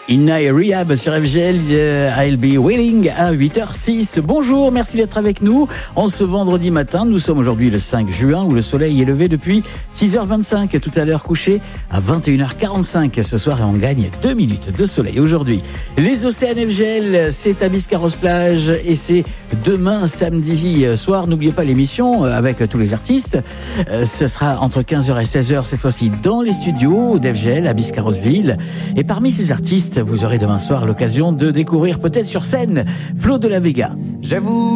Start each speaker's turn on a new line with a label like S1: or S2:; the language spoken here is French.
S1: Inna Rehab sur FGL, I'll be waiting à 8h06. Bonjour, merci d'être avec nous. En ce vendredi matin, nous sommes aujourd'hui le 5 juin où le soleil est levé depuis 6h25. Tout à l'heure couché à 21h45 ce soir et on gagne 2 minutes de soleil aujourd'hui. Les Océans FGL, c'est à Biscarrosse-Plage et c'est demain samedi soir. N'oubliez pas l'émission avec tous les artistes. Ce sera entre 15h et 16h cette fois-ci dans les studios d'FGL à Biscarrosse-Ville. Et parmi ces artistes, vous aurez demain soir l'occasion de découvrir peut-être sur scène Flo de la Vega.
S2: J'avoue